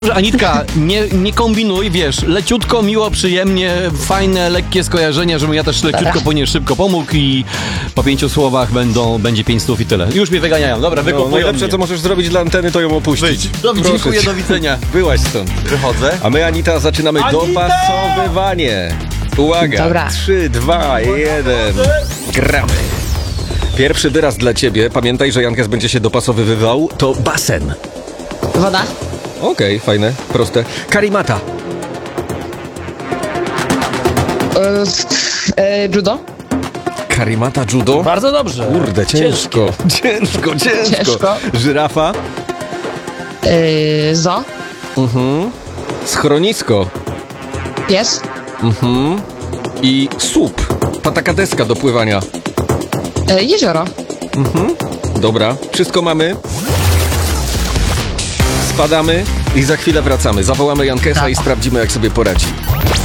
Anitka, nie kombinuj, wiesz, leciutko, miło, przyjemnie, fajne, lekkie skojarzenia, żebym ja też leciutko po nie szybko pomógł i po 5 słowach będzie 500 i tyle. Już mnie wyganiają, dobra, wykopują najlepsze, mnie. co możesz zrobić dla anteny, to ją opuścić. Dziękuję, do widzenia. Byłaś stąd. Wychodzę. A my, Anita, zaczynamy dopasowywanie. Uwaga, Dobra. 3, 2, 1. Gramy. Pierwszy wyraz dla ciebie, pamiętaj, że Jankes będzie się dopasowywał, to basen. Woda. Okej, fajne, proste. Karimata. Judo. Karimata judo? Bardzo dobrze. Kurde, ciężko. Ciężko. Żyrafa. Zo. Schronisko. Pies. I słup. Ta taka deska do pływania. Jezioro. Dobra, wszystko mamy. Spadamy i za chwilę wracamy. Zawołamy Jankesa i sprawdzimy, jak sobie poradzi.